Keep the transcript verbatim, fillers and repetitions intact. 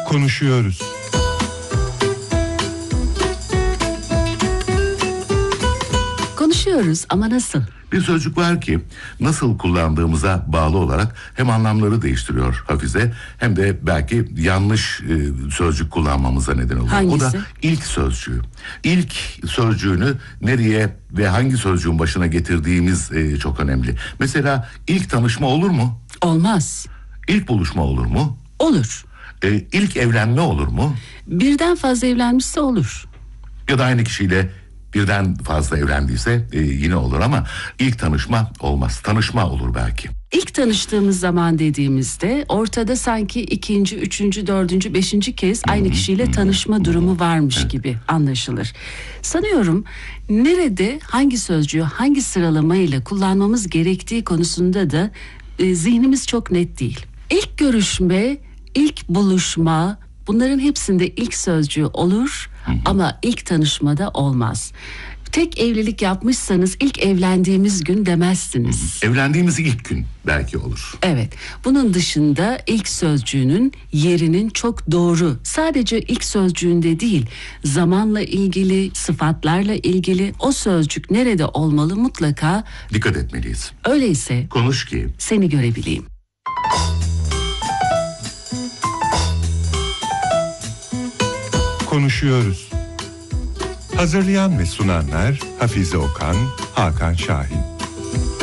Konuşuyoruz. Konuşuyoruz ama nasıl? Bir sözcük var ki nasıl kullandığımıza bağlı olarak hem anlamları değiştiriyor Hafize, hem de belki yanlış e, sözcük kullanmamıza neden oluyor. Hangisi? O da ilk sözcüğü. İlk sözcüğünü nereye ve hangi sözcüğün başına getirdiğimiz e, çok önemli. Mesela ilk tanışma olur mu? Olmaz. İlk buluşma olur mu? Olur. E, ilk evlenme olur mu? Birden fazla evlenmişse olur. Ya da aynı kişiyle birden fazla evlendiyse e, yine olur ama ilk tanışma olmaz. Tanışma olur belki. İlk tanıştığımız zaman dediğimizde ortada sanki ikinci, üçüncü, dördüncü, beşinci kez aynı kişiyle tanışma durumu varmış gibi anlaşılır. Sanıyorum nerede hangi sözcüğü hangi sıralamayla kullanmamız gerektiği konusunda da e, zihnimiz çok net değil. İlk görüşme, ilk buluşma, bunların hepsinde ilk sözcüğü olur ama ilk tanışmada olmaz. Tek evlilik yapmışsanız ilk evlendiğimiz gün demezsiniz. Evlendiğimiz ilk gün belki olur. Evet. Bunun dışında ilk sözcüğünün yerinin çok doğru. Sadece ilk sözcüğünde değil, zamanla ilgili, sıfatlarla ilgili o sözcük nerede olmalı mutlaka Dikkat etmeliyiz. öyleyse Konuş ki seni görebileyim. Konuşuyoruz. Hazırlayan ve sunanlar Hafize Okan, Hakan Şahin.